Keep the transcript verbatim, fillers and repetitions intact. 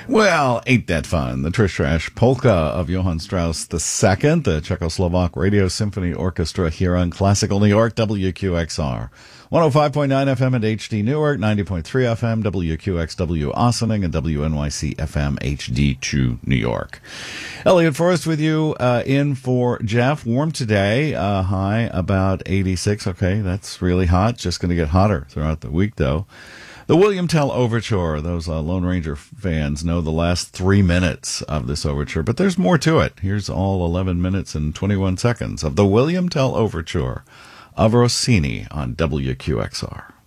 Well, ain't that fun? The Trish Trash Polka of Johann Strauss the Second, the Czechoslovak Radio Symphony Orchestra here on Classical New York, W Q X R. one oh five point nine F M at H D Newark, ninety point three F M, W Q X W Ossining, and W N Y C F M H D two New York. Elliot Forrest with you, uh, in for Jeff. Warm today, uh, high about eighty-six. Okay, that's really hot. Just going to get hotter throughout the week, though. The William Tell Overture, those uh, Lone Ranger fans know the last three minutes of this overture, but there's more to it. Here's all eleven minutes and twenty-one seconds of the William Tell Overture of Rossini on W Q X R.